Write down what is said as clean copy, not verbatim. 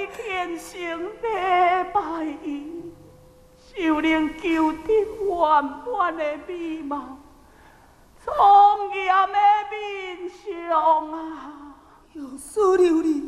虔诚礼拜伊，就能求得圆满的美貌，庄严的面相啊！ 有事了哩。